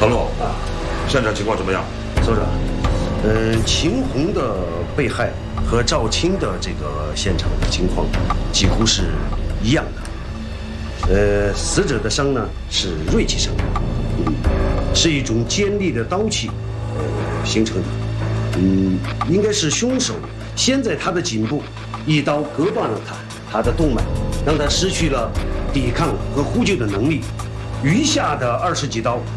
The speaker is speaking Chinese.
大陆现场情况怎么样？ 首长，秦红的被害和赵青的这个现场的情况几乎是一样的。死者的伤呢是锐器伤，是一种尖利的刀器形成的。应该是凶手先在他的颈部一刀割断了他的动脉，让他失去了抵抗和呼救的能力，余下的20几刀